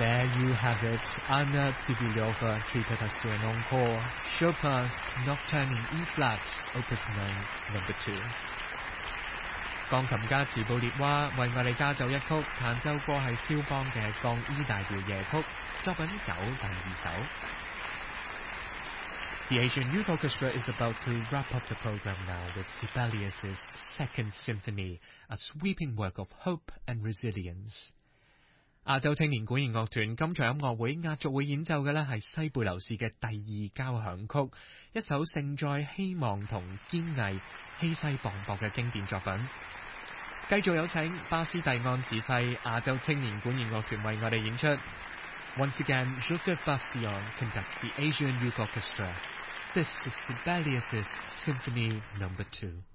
There you have it. Anna Tibilova treated us to an encore. Chopin's Nocturne in E-flat, Opus 9, No. 2。鋼琴家池布列娃為我哋加奏一曲，彈奏過係肖邦嘅降 E 大調夜曲，作品9第2首。The Asian Youth Orchestra is about to wrap up the program now with Sibelius's Second Symphony, a sweeping work of hope and resilience. 亞洲青年管弦樂團今場音樂會壓軸會演奏嘅呢係西貝流士嘅第2交響曲，一首盛載希望同堅毅、氣勢磅礴嘅經典作品。繼續有請巴斯蒂安指揮亞洲青年管弦樂團為我哋演出。Once again, Joseph Bastian conducts the Asian Youth Orchestra. This is Sibelius's Symphony No. 2.